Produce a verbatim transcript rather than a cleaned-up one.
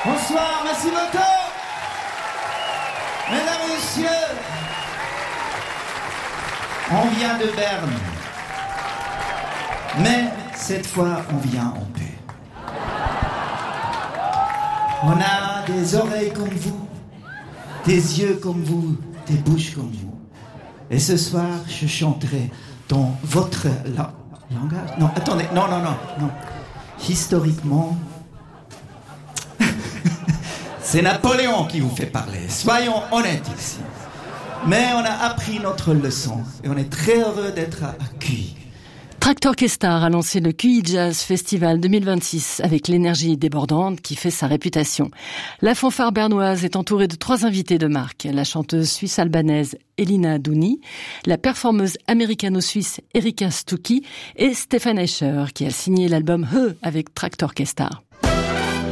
Bonsoir, merci beaucoup. Mesdames et messieurs, on vient de Berne. Mais cette fois, on vient en paix. On a des oreilles comme vous, des yeux comme vous, des bouches comme vous. Et ce soir, je chanterai dans votre la- langage. Non, attendez, non, non, non, non. Historiquement, c'est Napoléon qui vous fait parler. Soyons honnêtes ici. Mais on a appris notre leçon et on est très heureux d'être accueillis. Traktor Kestar a lancé le Q I Jazz Festival deux mille vingt-six avec l'énergie débordante qui fait sa réputation. La fanfare bernoise est entourée de trois invités de marque. La chanteuse suisse-albanaise Elina Douni, la performeuse américano-suisse Erika Stucki et Stefan Escher qui a signé l'album He avec Traktor Kestar.